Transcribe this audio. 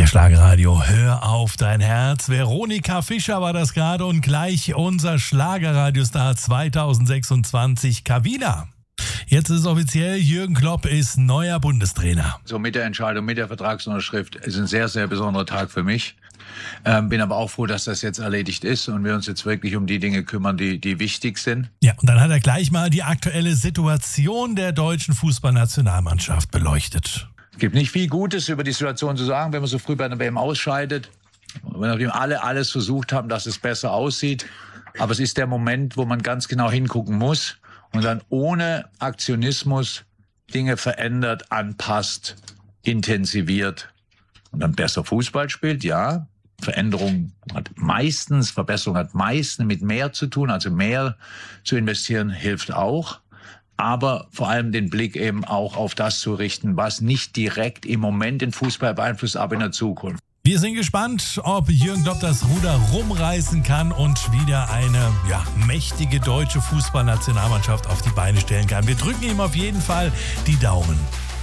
Der Schlagerradio, hör auf dein Herz. Veronika Fischer war das gerade und gleich unser Schlagerradiostar 2026, Kawina. Jetzt ist es offiziell, Jürgen Klopp ist neuer Bundestrainer. So mit der Entscheidung, mit der Vertragsunterschrift ist ein sehr, sehr besonderer Tag für mich. Bin aber auch froh, dass das jetzt erledigt ist und wir uns jetzt wirklich um die Dinge kümmern, die wichtig sind. Ja, und dann hat er gleich mal die aktuelle Situation der deutschen Fußballnationalmannschaft beleuchtet. Es gibt nicht viel Gutes über die Situation zu sagen, wenn man so früh bei einer WM ausscheidet. Nachdem alle alles versucht haben, dass es besser aussieht. Aber es ist der Moment, wo man ganz genau hingucken muss und dann ohne Aktionismus Dinge verändert, anpasst, intensiviert und dann besser Fußball spielt, ja. Verbesserung hat meistens mit mehr zu tun, also mehr zu investieren hilft auch. Aber vor allem den Blick eben auch auf das zu richten, was nicht direkt im Moment den Fußball beeinflusst, aber in der Zukunft. Wir sind gespannt, ob Jürgen Klopp das Ruder rumreißen kann und wieder eine mächtige deutsche Fußballnationalmannschaft auf die Beine stellen kann. Wir drücken ihm auf jeden Fall die Daumen.